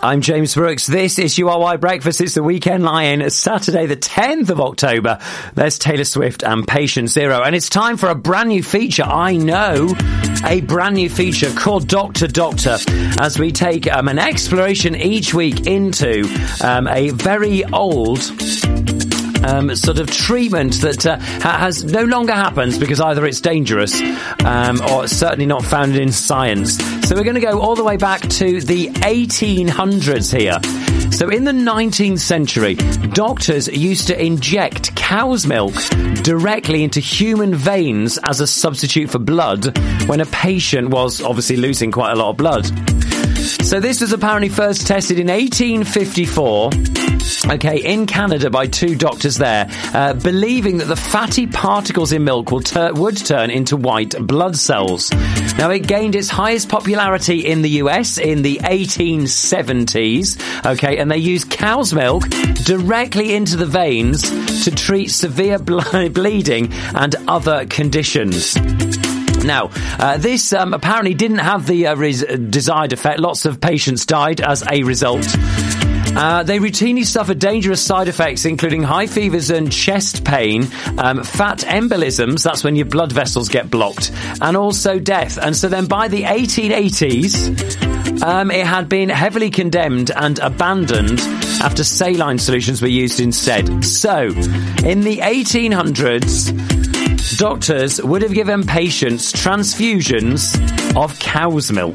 I'm James Brooks. This is URY Breakfast. It's the Weekend Lion. Saturday, the 10th of October. There's Taylor Swift and Patient Zero. And it's time for a brand new feature. I know. A brand new feature called Doctor Doctor, as we take an exploration each week into a very old sort of treatment that has no longer happens because either it's dangerous or it's certainly not founded in science. So we're going to go all the way back to the 1800s here. So in the 19th century, doctors used to inject cow's milk directly into human veins as a substitute for blood when a patient was obviously losing quite a lot of blood. So this was apparently first tested in 1854, in Canada by two doctors there, believing that the fatty particles in milk would turn into white blood cells. Now, it gained its highest popularity in the US in the 1870s, and they used cow's milk directly into the veins to treat severe bleeding and other conditions. Now, this apparently didn't have the desired effect. Lots of patients died as a result. They routinely suffered dangerous side effects, including high fevers and chest pain, fat embolisms, that's when your blood vessels get blocked, and also death. And so then by the 1880s, it had been heavily condemned and abandoned after saline solutions were used instead. So, in the 1800s, doctors would have given patients transfusions of cow's milk.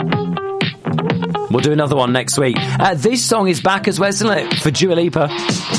We'll do another one next week. This song is back as well, isn't it? For Dua Lipa.